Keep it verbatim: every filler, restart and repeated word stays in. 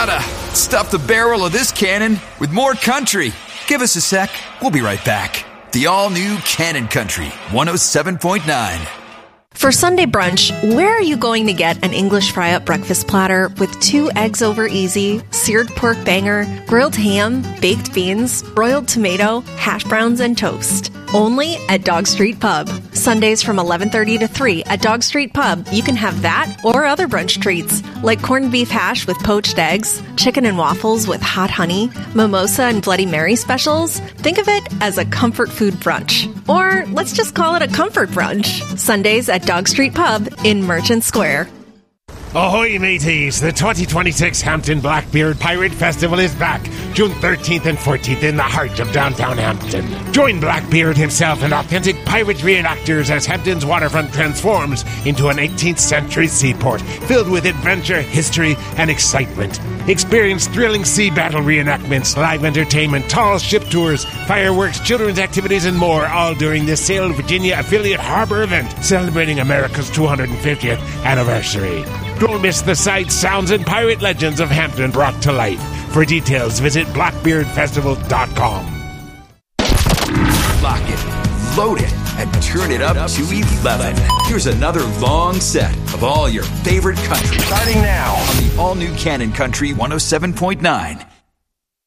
gotta stuff the barrel of this cannon with more country. Give us a sec. We'll be right back. The all-new Cannon Country one oh seven point nine. For Sunday brunch, where are you going to get an English fry-up breakfast platter with two eggs over easy, seared pork banger, grilled ham, baked beans, broiled tomato, hash browns, and toast? Only at Dog Street Pub. Sundays from eleven thirty to three at Dog Street Pub, you can have that or other brunch treats like corned beef hash with poached eggs, chicken and waffles with hot honey, mimosa and Bloody Mary specials. Think of it as a comfort food brunch. Or let's just call it a comfort brunch. Sundays at Dog Street Pub in Merchant Square. Ahoy, mateys! The twenty twenty-six Hampton Blackbeard Pirate Festival is back, June thirteenth and fourteenth in the heart of downtown Hampton. Join Blackbeard himself and authentic pirate reenactors as Hampton's waterfront transforms into an eighteenth century seaport filled with adventure, history, and excitement. Experience thrilling sea battle reenactments, live entertainment, tall ship tours, fireworks, children's activities, and more, all during the Sail Virginia Affiliate Harbor event celebrating America's two hundred fiftieth anniversary. Don't miss the sights, sounds, and pirate legends of Hampton brought to life. For details, visit blackbeard festival dot com. Lock it, load it, and turn it up to eleven. Here's another long set of all your favorite country. Starting now on the all-new Cannon Country one oh seven point nine.